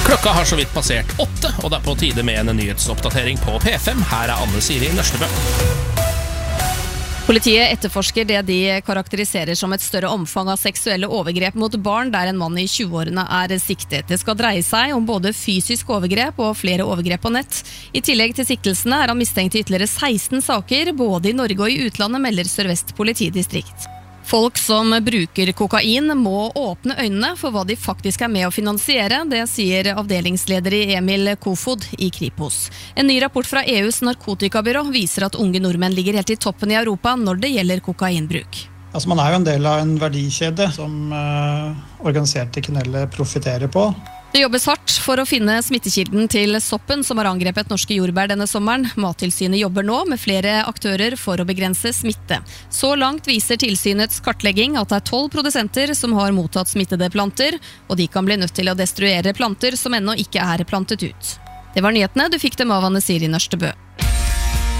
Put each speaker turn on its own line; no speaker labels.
Klokka har så vidt passert 8, og det er på tide med en nyhetsoppdatering på P5. Her er Anne Siri Nørstebø.
Politiet etterforsker det de karakteriserer som et større omfang av seksuelle overgrep mot barn, der en mann i 20-årene er siktet. Det skal dreie seg om både fysisk overgrep og flere overgrep på nett. I tillegg til siktelsene er han mistenkt i ytterligere 16 saker, både i Norge og i utlandet, melder Sør-Vest politidistrikt. Folk som bruker kokain må åpne øynene for hva de faktisk er med å finansiere, det sier avdelingsleder i Emil Kofod i Kripos. En ny rapport fra EUs narkotikabyrå viser at unge nordmenn ligger helt i toppen i Europa når det gjelder kokainbruk.
Altså, man er jo en del av en verdikjede som organiserte kriminelle profiterer på.
Det jobbes hardt for å finne smittekilden til soppen som har angrepet norske jordbær denne sommeren. Mattilsynet jobber nå med flere aktører for å begrense smitte. Så langt viser tilsynets kartlegging at det er 12 produsenter som har mottatt smittede planter, og de kan bli nødt til å destruere planter som ennå ikke er plantet ut. Det var nyhetene, du fikk dem av Anne Siri Nørstebø.